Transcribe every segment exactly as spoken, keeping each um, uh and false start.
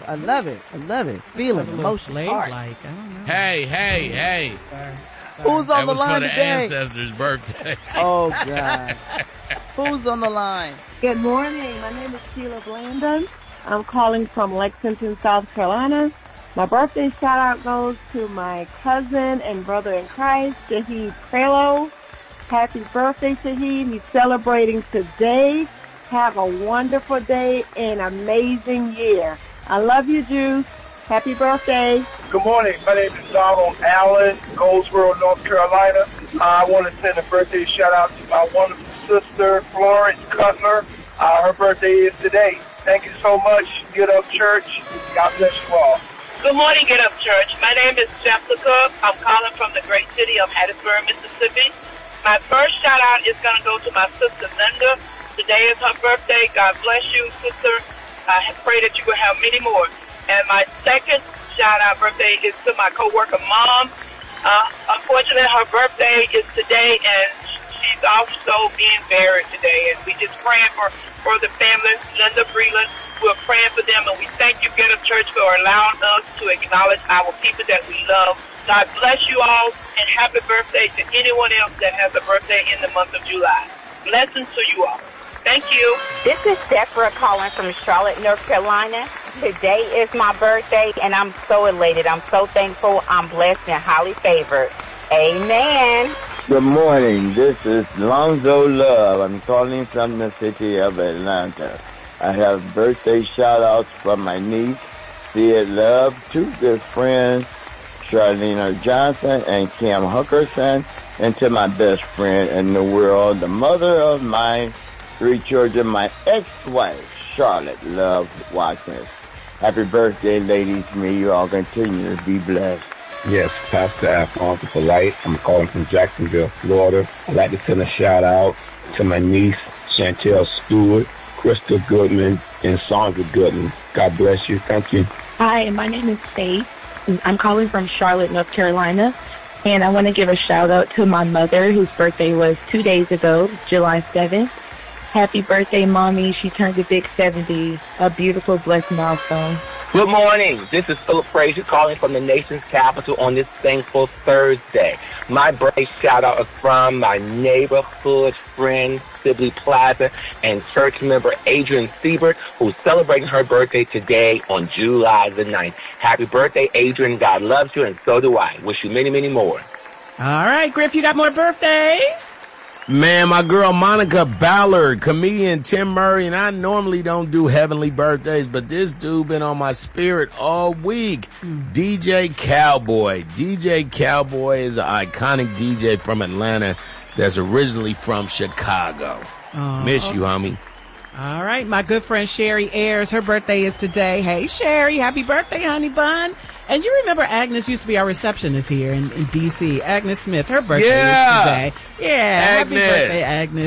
I love it. I love it. Feeling emotion. Like, I don't know. Hey, hey, hey. Sorry. Who's on that the was line for the today? ancestors' birthday. Oh, God. Who's on the line? Good morning. My name is Sheila Blandon. I'm calling from Lexington, South Carolina. My birthday shout-out goes to my cousin and brother in Christ, Shahid Prelo. Happy birthday, Shahid. He's celebrating today. Have a wonderful day and amazing year. I love you, Juice. Happy birthday. Good morning. My name is Donald Allen, Goldsboro, North Carolina. I want to send a birthday shout-out to my wonderful sister, Florence Cutler. Uh, her birthday is today. Thank you so much. Get Up Church. God bless you all. Good morning, Get Up Church. My name is Jessica. I'm calling from the great city of Hattiesburg, Mississippi. My first shout-out is going to go to my sister, Linda. Today is her birthday. God bless you, sister. I pray that you will have many more. And my second shout-out birthday is to my co-worker, Mom. Uh, unfortunately, her birthday is today, and she's also being buried today. And we just praying for, for the family, Linda Freeland. We're praying for them, and we thank you, Get Up Church, for allowing us to acknowledge our people that we love. God bless you all, and happy birthday to anyone else that has a birthday in the month of July. Blessings to you all. Thank you. This is Deborah calling from Charlotte, North Carolina. Today is my birthday, and I'm so elated. I'm so thankful. I'm blessed and highly favored. Amen. Good morning. This is Lonzo Love. I'm calling from the city of Atlanta. I have birthday shout-outs from my niece, Sid Love, two good friends, Charlene Johnson and Kim Huckerson, and to my best friend in the world, the mother of my three children, my ex-wife, Charlotte Love Watkins. Happy birthday, ladies. May you all continue to be blessed. Yes, Pastor Alphonse Polite. I'm calling from Jacksonville, Florida. I'd like to send a shout-out to my niece, Chantel Stewart, Crystal Goodman, and Sandra Goodman. God bless you. Thank you. Hi, my name is Faith. I'm calling from Charlotte, North Carolina. And I want to give a shout-out to my mother, whose birthday was two days ago, July seventh. Happy birthday, Mommy. She turned a big seventy. A beautiful, blessed milestone. Good morning. This is Philip Frazier calling from the nation's capital on this thankful Thursday. My birthday shout-out is from my neighborhood friend, Sibley Plaza, and church member Adrian Siebert, who's celebrating her birthday today on July the ninth. Happy birthday, Adrian. God loves you, and so do I. Wish you many, many more. All right, Griff, you got more birthdays? Man, my girl Monica Ballard, comedian Tim Murray, and I normally don't do heavenly birthdays, but this dude been on my spirit all week. Mm. D J Cowboy. D J Cowboy is an iconic D J from Atlanta that's originally from Chicago. Oh, Miss okay. you, homie. All right, my good friend Sherry Ayers, her birthday is today. Hey, Sherry, happy birthday, honey bun. And you remember Agnes used to be our receptionist here in, in D C Agnes Smith, her birthday yeah. is today. Yeah, Agnes. Happy birthday,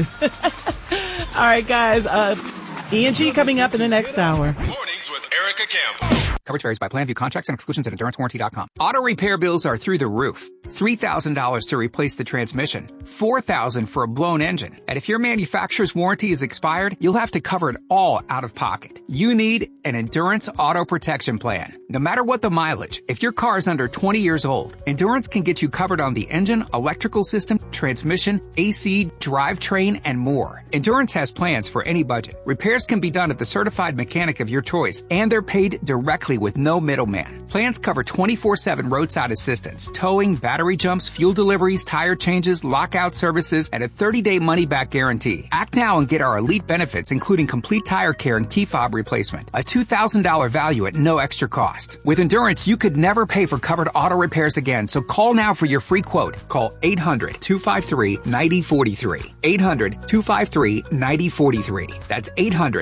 Agnes. All right, guys, uh, E and G coming up in the next hour. Mornings with Erica Campbell. Coverage varies by plan. View contracts and exclusions at endurance warranty dot com. Auto repair bills are through the roof. three thousand dollars to replace the transmission. four thousand dollars for a blown engine. And if your manufacturer's warranty is expired, you'll have to cover it all out of pocket. You need an Endurance Auto Protection Plan. No matter what the mileage, if your car is under twenty years old, Endurance can get you covered on the engine, electrical system, transmission, A C, drivetrain, and more. Endurance has plans for any budget. Repairs can be done at the certified mechanic of your choice, and they're paid directly with no middleman. Plans cover twenty-four seven roadside assistance, towing, battery jumps, fuel deliveries, tire changes, lockout services, and a thirty-day money-back guarantee. Act now and get our elite benefits, including complete tire care and key fob replacement. A two thousand dollars value at no extra cost. With Endurance, you could never pay for covered auto repairs again, so call now for your free quote. Call eight hundred, two five three, nine zero four three. eight hundred, two five three, nine zero four three. That's eight hundred,